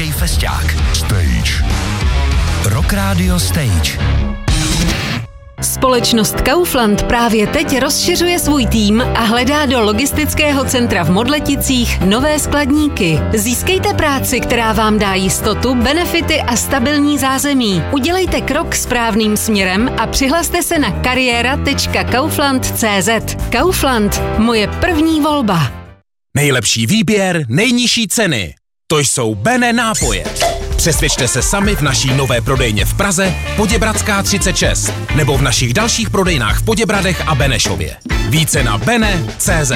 velký festiák. Stage. Rock Radio Stage. Společnost Kaufland právě teď rozšiřuje svůj tým a hledá do logistického centra v Modleticích nové skladníky. Získejte práci, která vám dá jistotu, benefity a stabilní zázemí. Udělejte krok správným směrem a přihlaste se na kariéra.kaufland.cz. Kaufland, moje první volba. Nejlepší výběr, nejnižší ceny. To jsou Bene nápoje. Přesvědčte se sami v naší nové prodejně v Praze, Poděbradská 36, nebo v našich dalších prodejnách v Poděbradech a Benešově. Více na bene.cz.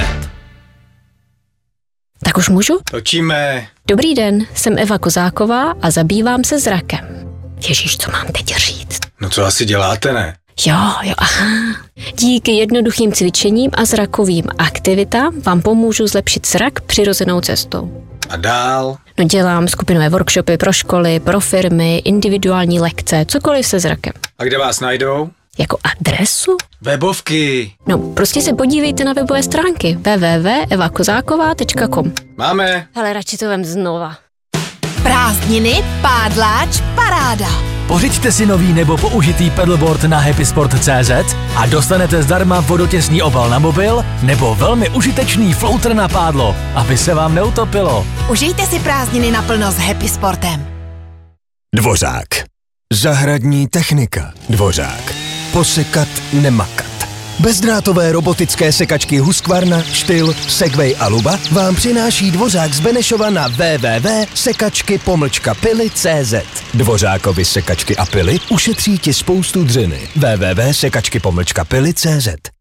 Tak už můžu? Točíme. Dobrý den, jsem Eva Kozáková a zabývám se zrakem. Ježíš, co mám teď říct? No co asi děláte, ne? Jo, aha. Díky jednoduchým cvičením a zrakovým aktivitám vám pomůžu zlepšit zrak přirozenou cestou. A dál? No dělám skupinové workshopy pro školy, pro firmy, individuální lekce, cokoliv se zrakem. A kde vás najdou? Jako adresu? Webovky. No, prostě se podívejte na webové stránky www.evakozáková.com. Máme. Hele, radši to vem znova. Prázdniny, pádláč, paráda. Pořiďte si nový nebo použitý pedalboard na happysport.cz a dostanete zdarma vodotěsný obal na mobil nebo velmi užitečný floater na pádlo, aby se vám neutopilo. Užijte si prázdniny naplno s Happy Sportem. Dvořák. Zahradní technika. Dvořák. Posekat, nemakat. Bezdrátové robotické sekačky Husqvarna, Styl, Segway a Luba vám přináší Dvořák z Benešova na www.sekačky-pily.cz. Dvořákovi sekačky a pily ušetří ti spoustu dřiny. www.sekačky-pily.cz.